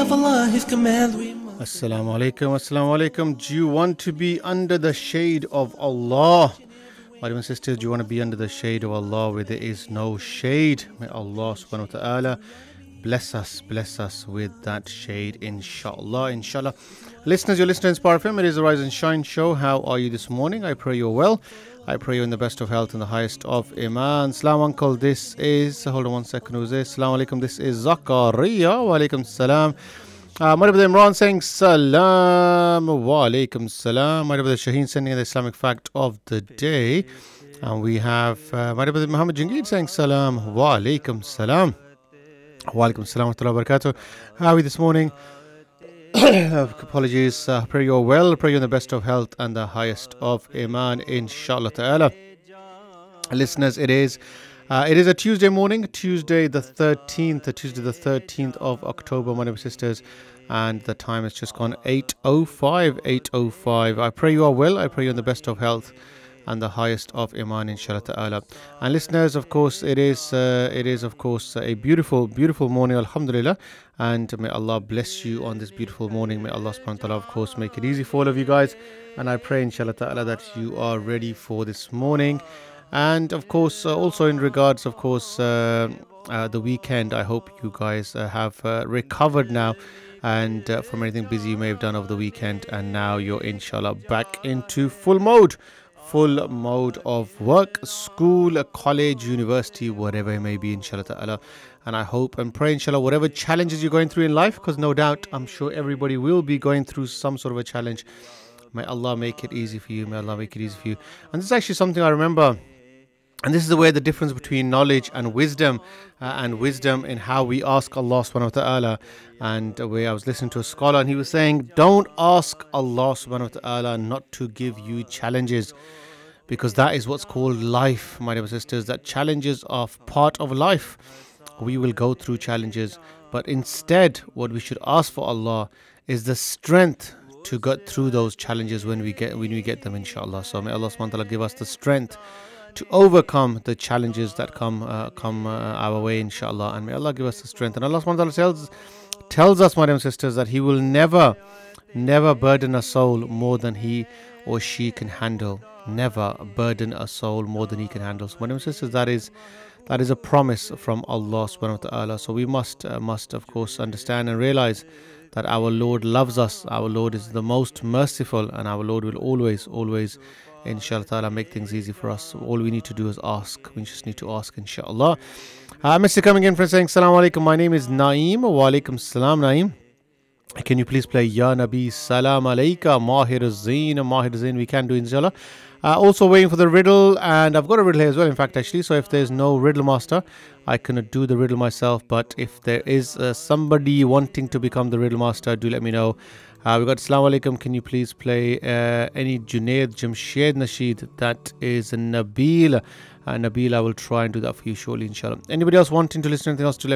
of Allah, His command we must. Assalamu alaikum. Do you want to be under the shade of Allah? My dear sisters, do you want to be under the shade of Allah where there is no shade? May Allah subhanahu wa ta'ala bless us with that shade, inshallah. Listeners, you're listening to Inspire FM. It is the Rise and Shine show. How are you this morning? I pray you're well. I pray you're in the best of health and the highest of iman. Salam uncle, this is, hold on one second, who's this? Salam alaikum, this is Zakaria. Wa alaikum salam. My brother Imran saying salam. Wa alaikum salam. My brother Shaheen sending the Islamic fact of the day. And we have my brother Muhammad Jangid saying salam. Wa alaikum salam. Wa alaikum salam wa rahmatullahi wa barakatuh. How are we this morning? Apologies. Pray you're well. Pray you're in the best of health and the highest of iman, inshallah ta'ala. Listeners, it is a Tuesday morning, Tuesday the 13th of October, my dear sisters, and the time has just gone 8:05. I pray you are well. I pray you're in the best of health and the highest of iman, inshallah ta'ala. And listeners, of course, it is of course a beautiful morning, alhamdulillah, and may Allah bless you on this beautiful morning. May Allah subhanahu wa ta'ala, of course, make it easy for all of you guys, and I pray, inshallah ta'ala, that you are ready for this morning. And of course, also in regards, of course, the weekend, I hope you guys have recovered now and from anything busy you may have done over the weekend, and now you're inshallah back into full mode of work, school, college, university, whatever it may be, inshallah ta'ala. And I hope and pray, inshallah, whatever challenges you're going through in life, because no doubt I'm sure everybody will be going through some sort of a challenge, may Allah make it easy for you. And this is actually something I remember. And this is where the difference between knowledge and wisdom in how we ask Allah subhanahu wa ta'ala. And where I was listening to a scholar and he was saying, don't ask Allah subhanahu wa ta'ala not to give you challenges, because that is what's called life, my dear sisters. That challenges are part of life. We will go through challenges, but instead what we should ask for Allah is the strength to get through those challenges when we get them, inshallah. So may Allah subhanahu wa ta'ala give us the strength to overcome the challenges that come our way, inshallah, and may Allah give us the strength. And Allah subhanahu wa ta'ala tells us, my dear sisters, that He will never burden a soul more than he or she can handle. Never burden a soul more than he can handle. So, my dear sisters, that is a promise from Allah subhanahu wa ta'ala. So we must of course understand and realize that our Lord loves us. Our Lord is the most merciful, and our Lord will always inshallah ta'ala make things easy for us. So all we need to do is ask. We just need to ask, inshallah. Mr. coming in for saying Assalamu alaikum. My name is Naeem. Wa alaikum salam, Naeem. Can you please play Ya Nabi Salam Alayka Mahir Zain? We can do, inshallah. Also waiting for the riddle, and I've got a riddle here as well, in fact, actually. So if there's no riddle master, I cannot do the riddle myself, but if there is somebody wanting to become the riddle master, do let me know. We got Assalamu alaikum. Can you please play any Junaid Jamshed Nasheed? That is Nabil. Nabil, I will try and do that for you shortly, inshallah. Anybody else wanting to listen to anything else, to let